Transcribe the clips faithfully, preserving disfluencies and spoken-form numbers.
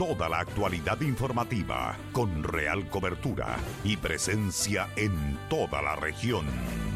toda la actualidad informativa, con real cobertura y presencia en toda la región.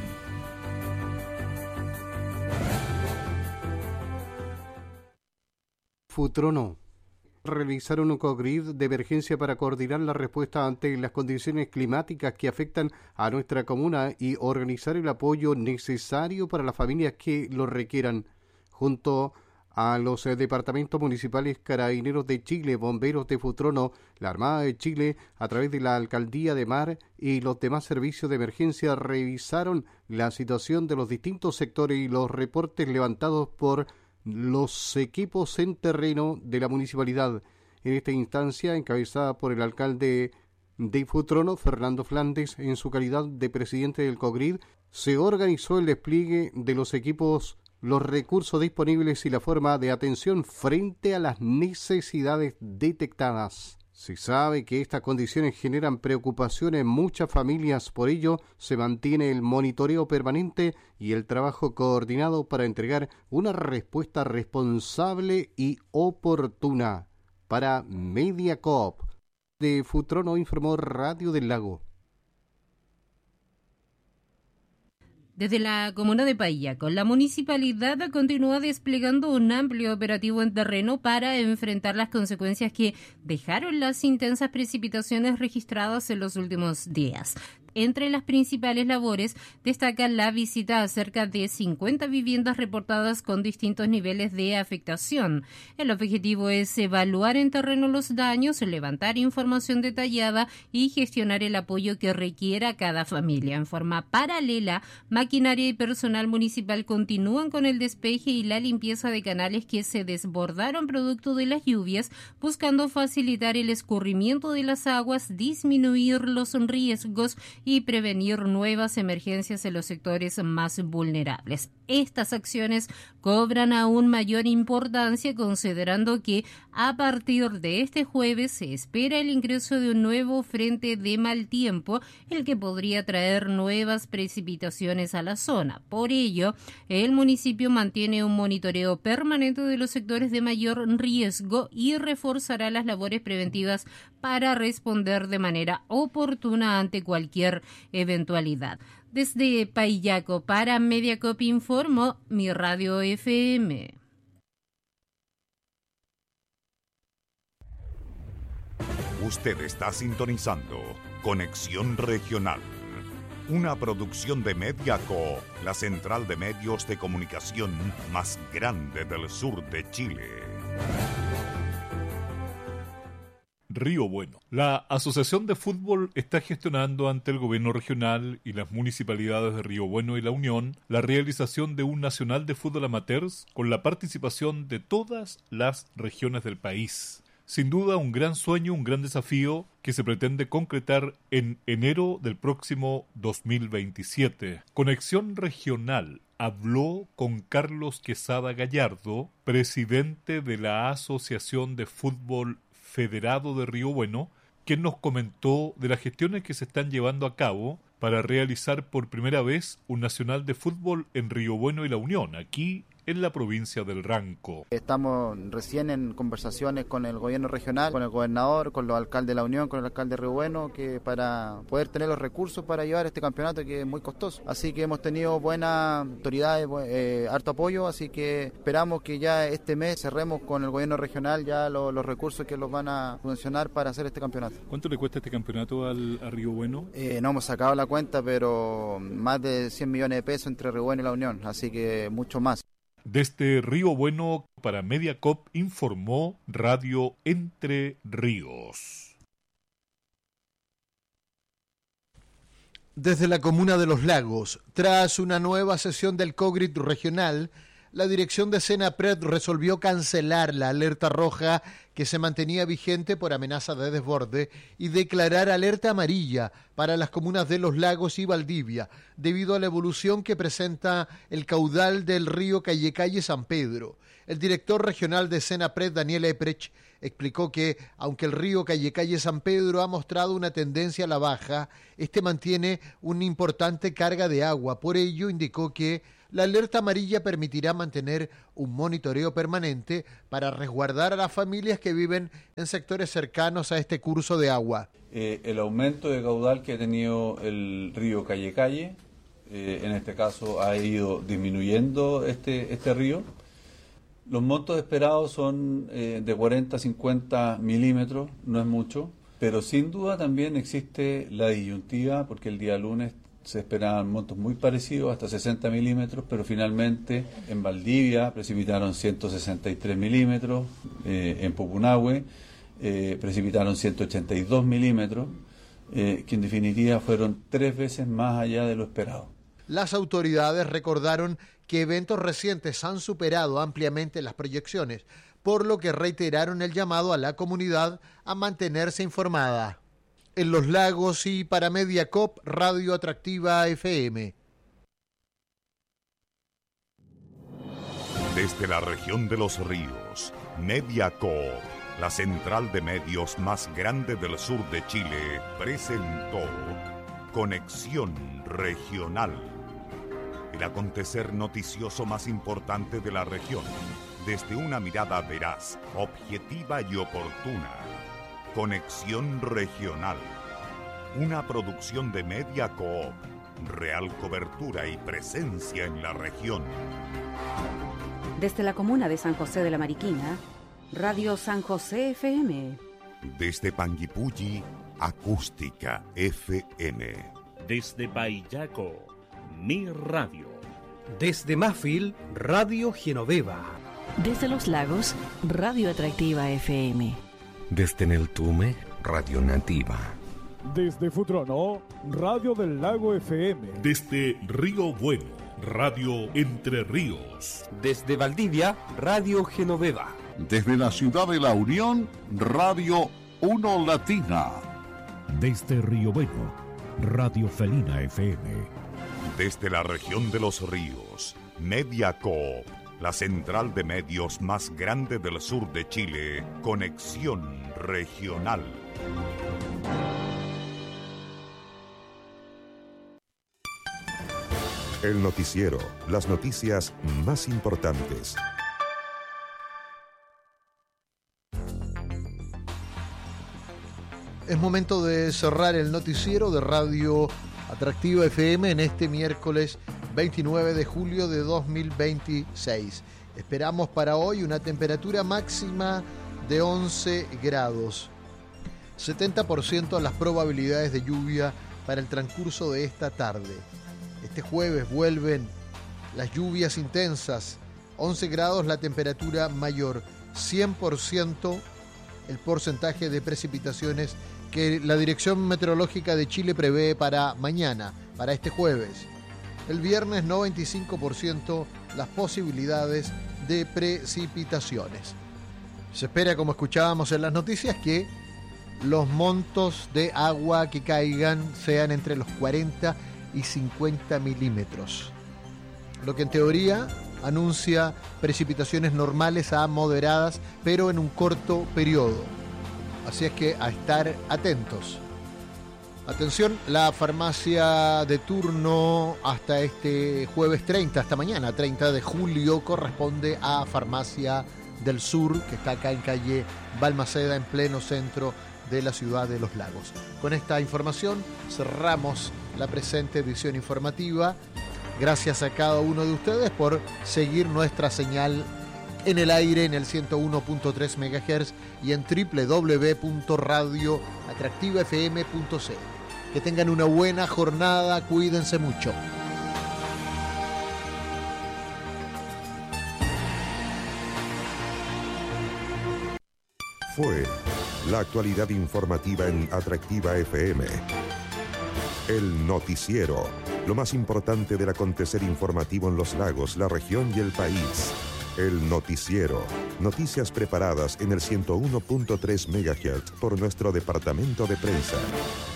Futrono realizaron un cogrid de emergencia para coordinar la respuesta ante las condiciones climáticas que afectan a nuestra comuna y organizar el apoyo necesario para las familias que lo requieran. Junto a los eh, departamentos municipales Carabineros de Chile, Bomberos de Futrono, la Armada de Chile, a través de la Alcaldía de Mar y los demás servicios de emergencia, revisaron la situación de los distintos sectores y los reportes levantados por los equipos en terreno de la municipalidad. En esta instancia, encabezada por el alcalde de Futrono, Fernando Flandes, en su calidad de presidente del COGRID, se organizó el despliegue de los equipos, los recursos disponibles y la forma de atención frente a las necesidades detectadas. Se sabe que estas condiciones generan preocupación en muchas familias, por ello se mantiene el monitoreo permanente y el trabajo coordinado para entregar una respuesta responsable y oportuna. Para Mediacoop, de Futrono informó Radio del Lago. Desde la comuna de Paillaco, la municipalidad continúa desplegando un amplio operativo en terreno para enfrentar las consecuencias que dejaron las intensas precipitaciones registradas en los últimos días. Entre las principales labores destaca la visita a cerca de cincuenta viviendas reportadas con distintos niveles de afectación. El objetivo es evaluar en terreno los daños, levantar información detallada y gestionar el apoyo que requiera cada familia. En forma paralela, maquinaria y personal municipal continúan con el despeje y la limpieza de canales que se desbordaron producto de las lluvias, buscando facilitar el escurrimiento de las aguas, disminuir los riesgos y prevenir nuevas emergencias en los sectores más vulnerables. Estas acciones cobran aún mayor importancia considerando que a partir de este jueves se espera el ingreso de un nuevo frente de mal tiempo, el que podría traer nuevas precipitaciones a la zona. Por ello, el municipio mantiene un monitoreo permanente de los sectores de mayor riesgo y reforzará las labores preventivas para responder de manera oportuna ante cualquier eventualidad. Desde Paillaco para Mediacoop informó Mi Radio F M. Usted está sintonizando Conexión Regional, una producción de Mediacoop, la central de medios de comunicación más grande del sur de Chile. Río Bueno. La Asociación de Fútbol está gestionando ante el gobierno regional y las municipalidades de Río Bueno y La Unión la realización de un nacional de fútbol amateurs con la participación de todas las regiones del país. Sin duda un gran sueño, un gran desafío que se pretende concretar en enero del próximo dos mil veintisiete. Conexión Regional habló con Carlos Quesada Gallardo, presidente de la Asociación de Fútbol Federado de Río Bueno, quien nos comentó de las gestiones que se están llevando a cabo para realizar por primera vez un nacional de fútbol en Río Bueno y La Unión, aquí en la provincia del Ranco. Estamos recién en conversaciones con el gobierno regional, con el gobernador, con los alcaldes de La Unión, con el alcalde de Río Bueno, que para poder tener los recursos para llevar este campeonato que es muy costoso. Así que hemos tenido buenas autoridades, eh, harto apoyo, así que esperamos que ya este mes cerremos con el gobierno regional ya lo, los recursos que los van a subvencionar para hacer este campeonato. ¿Cuánto le cuesta este campeonato al, a Río Bueno? Eh, no hemos sacado la cuenta, pero más de cien millones de pesos entre Río Bueno y La Unión, así que mucho más. Desde Río Bueno para Mediacoop informó Radio Entre Ríos. Desde la comuna de Los Lagos, tras una nueva sesión del COGRID regional, la dirección de Senapred resolvió cancelar la alerta roja que se mantenía vigente por amenaza de desborde y declarar alerta amarilla para las comunas de Los Lagos y Valdivia, debido a la evolución que presenta el caudal del río Callecalle San Pedro. El director regional de Senapred, Daniel Eprech, explicó que, aunque el río Callecalle San Pedro ha mostrado una tendencia a la baja, este mantiene una importante carga de agua. Por ello, indicó que La alerta amarilla permitirá mantener un monitoreo permanente para resguardar a las familias que viven en sectores cercanos a este curso de agua. Eh, el aumento de caudal que ha tenido el río Calle Calle, eh, en este caso ha ido disminuyendo este, este río. Los montos esperados son eh, de cuarenta a cincuenta milímetros, no es mucho, pero sin duda también existe la disyuntiva, porque el día lunes se esperaban montos muy parecidos, hasta sesenta milímetros, pero finalmente en Valdivia precipitaron ciento sesenta y tres milímetros, eh, en Pupunahue eh, precipitaron ciento ochenta y dos milímetros, eh, que en definitiva fueron tres veces más allá de lo esperado. Las autoridades recordaron que eventos recientes han superado ampliamente las proyecciones, por lo que reiteraron el llamado a la comunidad a mantenerse informada. En Los Lagos y para Mediacoop, Radio Atractiva F M. Desde la región de los ríos, Mediacoop, la central de medios más grande del sur de Chile, presentó Conexión Regional, el acontecer noticioso más importante de la región, desde una mirada veraz, objetiva y oportuna. Conexión Regional, una producción de Mediacoop, real cobertura y presencia en la región. Desde la comuna de San José de la Mariquina, Radio San José F M. Desde Panguipulli, Acústica F M. Desde Payaco, Mi Radio. Desde Mafil, Radio Genoveva. Desde Los Lagos, Radio Atractiva F M. Desde Neltume, Radio Nativa. Desde Futrono, Radio del Lago F M. Desde Río Bueno, Radio Entre Ríos. Desde Valdivia, Radio Genoveva. Desde la ciudad de La Unión, Radio Uno Latina. Desde Río Bueno, Radio Felina F M. Desde la región de los ríos, Mediacoop, la central de medios más grande del sur de Chile, Conexión Regional. El noticiero, las noticias más importantes. Es momento de cerrar el noticiero de Radio Atractiva F M en este miércoles veintinueve de julio de dos mil veintiséis. Esperamos para hoy una temperatura máxima de once grados. setenta por ciento las probabilidades de lluvia para el transcurso de esta tarde. Este jueves vuelven las lluvias intensas. once grados la temperatura mayor. cien por ciento el porcentaje de precipitaciones que la Dirección Meteorológica de Chile prevé para mañana, para este jueves. El viernes noventa y cinco por ciento las posibilidades de precipitaciones. Se espera, como escuchábamos en las noticias, que los montos de agua que caigan sean entre los cuarenta y cincuenta milímetros, lo que en teoría anuncia precipitaciones normales a moderadas, pero en un corto periodo. Así es que a estar atentos. Atención, la farmacia de turno hasta este jueves treinta, hasta mañana treinta de julio, corresponde a Farmacia del Sur, que está acá en calle Balmaceda, en pleno centro de la ciudad de Los Lagos. Con esta información cerramos la presente edición informativa. Gracias a cada uno de ustedes por seguir nuestra señal en el aire en el ciento uno punto tres megahertz y en doble u doble u doble u punto radio atractiva f m punto c l. Que tengan una buena jornada, cuídense mucho. Fue la actualidad informativa en Atractiva F M. El noticiero, lo más importante del acontecer informativo en Los Lagos, la región y el país. El noticiero, noticias preparadas en el ciento uno punto tres megahertz por nuestro departamento de prensa.